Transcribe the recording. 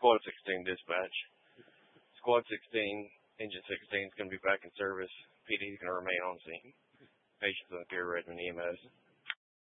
Squad 16 dispatch. Squad 16, Engine 16 is going to be back in service. PD is going to remain on scene. Patients on care, Redmond EMS.